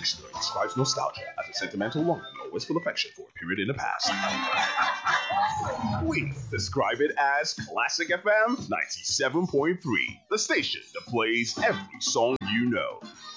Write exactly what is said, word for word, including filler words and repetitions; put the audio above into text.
Dictionary describes nostalgia as a sentimental longing or wistful affection for a period in the past. We describe it as Classic F M ninety-seven point three, the station that plays every song you know.